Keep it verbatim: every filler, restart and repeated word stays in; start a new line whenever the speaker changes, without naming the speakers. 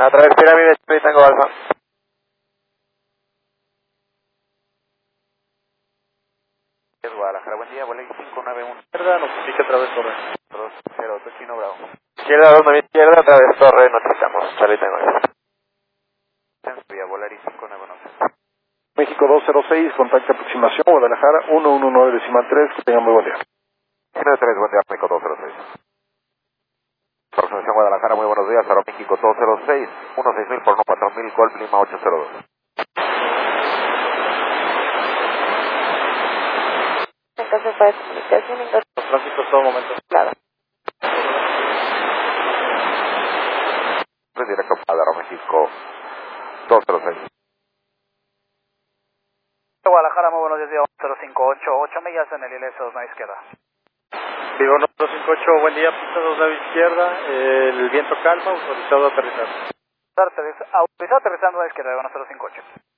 A través de pirámide, tengo alfa.
Es Guadalajara, buen día, vuela cinco nueve uno.
Izquierda, notifica a través de torre.
dos cero, Chino Bravo.
Izquierda, dos nueve izquierda, a través de torre, notificamos. Charlie Tango Alfa.
Voy a volar y cinco nueve uno.
México dos cero seis, contacto aproximación, Guadalajara uno uno nueve decimal tres, que tengan muy buen día.
uno tres, buen día, México dos cero seis. Aproximación Guadalajara, muy buenos días, Aero México dos cero seis, uno seis mil por uno cuatro mil, Golf Lima ocho cero dos.
Entonces, para comunicación y dos.
Los tránsitos todo momento.
Claro.
Directo para Aero México dos cero seis.
Guadalajara, muy buenos días, cero cinco ocho, ocho millas en el I L S dos nueve izquierda.
Vivo dos cinco ocho, buen día, pista dos nueve izquierda, el viento calma, autorizado a aterrizar.
Autorizado aterrizando a la izquierda, cero cinco ocho.